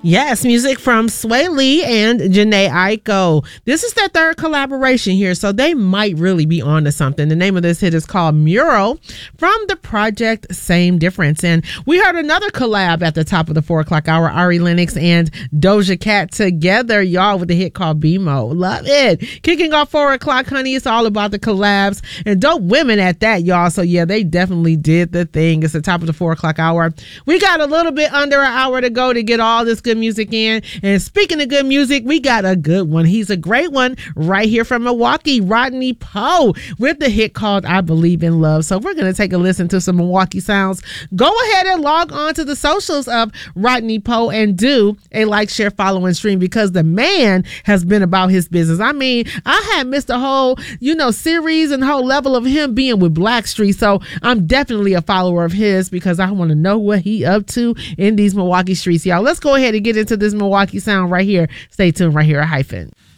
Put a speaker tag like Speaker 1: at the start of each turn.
Speaker 1: Yes, music from Sway Lee and Jhené Aiko. This is their third collaboration here, so they might really be on to something. The name of this hit is called Mural from the project Same Difference. And we heard another collab at the top of the 4 o'clock hour, Ari Lennox and Doja Cat together, y'all, with the hit called BMO. Love it. Kicking off 4 o'clock, honey, it's all about the collabs and dope women at that, y'all. So yeah, they definitely did the thing. It's the top of the 4 o'clock hour. We got a little bit under an hour to go to get all this good music in. And speaking of good music, we got a good one. He's a great one right here from Milwaukee, Rodney Poe, with the hit called I Believe in Love. So we're going to take a listen to some Milwaukee sounds. Go ahead and log on to the socials of Rodney Poe and do a like, share, follow, and stream, because the man has been about his business. I mean, I had missed a whole, series and whole level of him being with Blackstreet. So I'm definitely a follower of his because I want to know what he up to in these Milwaukee streets, y'all. Let's go ahead and get into this Milwaukee sound right here. Stay tuned right here at Hyphen.